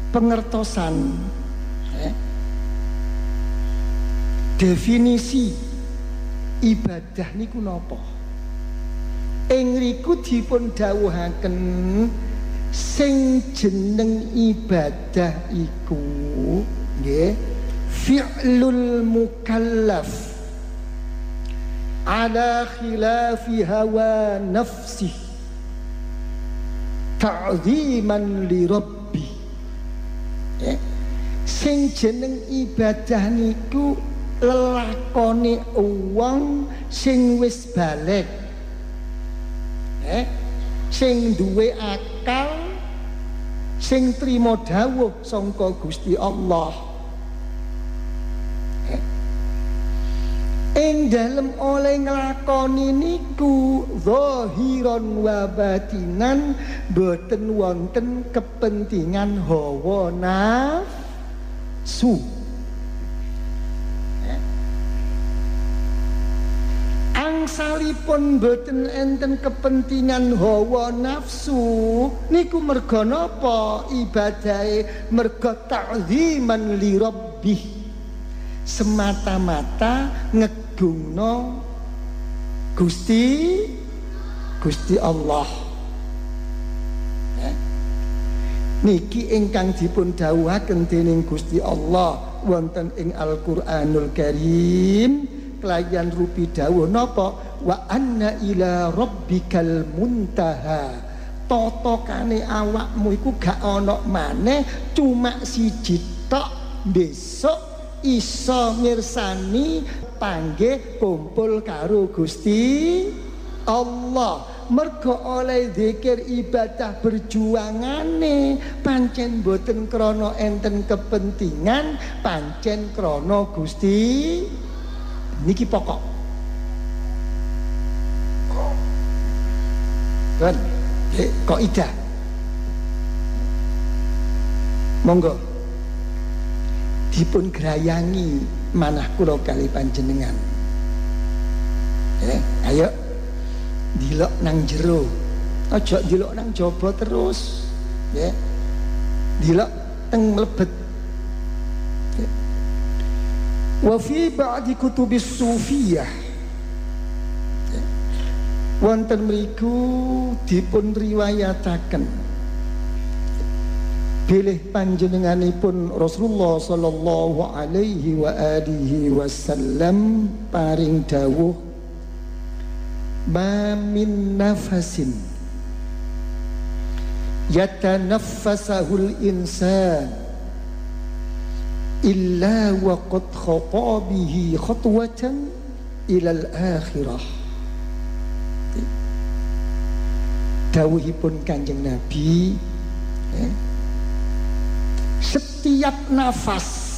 pengertosan definisi ibadah niku napa. Ing riku dipun dawuhaken sing jeneng ibadah iku nggih fi'lul mukallaf ala khilafi hawa nafsih ta'ziman li rabbi. Sing jeneng ibadah niku lelakone wong sing wis balik, sing duwe akal, sing trima dawuh sangka Gusti Allah. Ing dalem oleh nglakoni niku zahiron wa batinan boten wonten kepentingan hawa nafsu. Angsalipun boten enten kepentingan hawa nafsu niku merga napa ibadahe? Merga ta'ziman li rabbih, semata-mata ngegungno Gusti Allah. Niki ingkang dipun dawuhaken dening Gusti Allah wonten ing Al-Qur'anul Karim kelayan rupi dawuh napa? Wa anna ila rabbikal muntaha. Totokane awakmu iku gak ana maneh, cuma siji tok, besok iso mirsani panggih kumpul karo Gusti Allah. Mergo oleh zikir ibadah berjuangane pancen boten krana enten kepentingan, pancen krana Gusti. Niki pokok. Kan kaidah. Monggo dipun grayangi manah kula kali panjenengan. Ayo dilok nang jero, aja dilok nang jaba terus. Dilok teng mlebet. Wa fi ba'di kutubis sufiyah wonten mriku dipun riwayataken bilih panjenenganipun Rasulullah sallallahu alaihi wa alihi wasallam paring dawuh ma min nafasin yatanaffasahul insan illa wa qad khata bihi khatwatan ila al-akhirah. Dawuhipun Kanjeng Nabi, setiap nafas